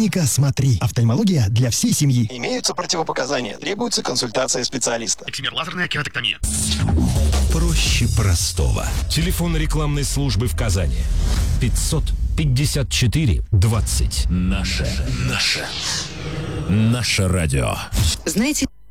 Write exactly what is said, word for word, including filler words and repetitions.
Клиника «Смотри». Офтальмология для всей семьи. Имеются противопоказания. Требуется консультация специалиста. Эксимер, лазерная кератоктомия. Проще простого. Телефон рекламной службы в Казани. пятьсот пятьдесят четыре двадцать. Наше. Наше. Наше радио. Знаете...